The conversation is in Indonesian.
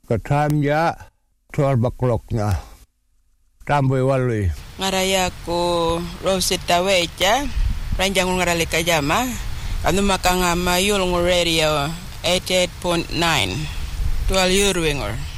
Katam ya tuar baklok na. Tamboy walui. Ngaraya ko Rosita Wecha, ranjang ngarali kajama, anu makanga mayul radio 88.9. Tual yurwingor.